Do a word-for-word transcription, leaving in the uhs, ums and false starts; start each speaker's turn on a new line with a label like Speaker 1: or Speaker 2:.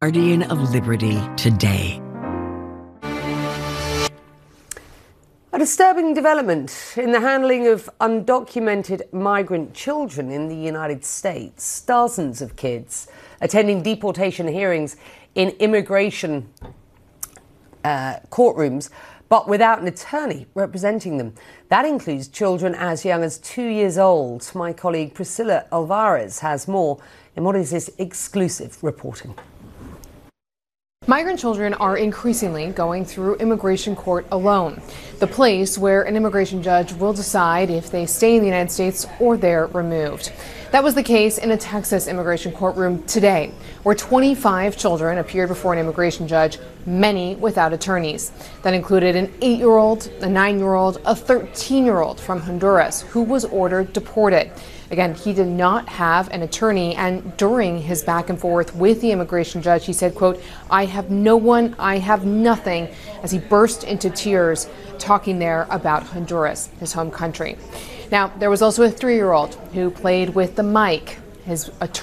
Speaker 1: Guardian of Liberty today.
Speaker 2: A disturbing development in the handling of undocumented migrant children in the United States. Dozens of kids attending deportation hearings in immigration uh, courtrooms, but without an attorney representing them. That includes children as young as two years old. My colleague Priscilla Alvarez has more in what is this exclusive reporting.
Speaker 3: Migrant children are increasingly going through immigration court alone, the place where an immigration judge will decide if they stay in the United States or they're removed. That was the case in a Texas immigration courtroom today, where twenty-five children appeared before an immigration judge, many without attorneys. That included an eight-year-old, a nine-year-old, a thirteen-year-old from Honduras who was ordered deported. Again, he did not have an attorney, and during his back and forth with the immigration judge, he said, quote, "I have no one, I have nothing," as he burst into tears, talking there about Honduras, his home country. Now, there was also a three-year-old who played with the mic. His attorney